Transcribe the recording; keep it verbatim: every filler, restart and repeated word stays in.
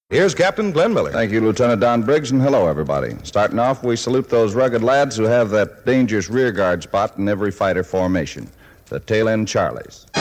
Here's Captain Glenn Miller. Thank you, Lieutenant Don Briggs, and hello, everybody. Starting off, we salute those rugged lads who have that dangerous rearguard spot in every fighter formation, the tail-end Charlies.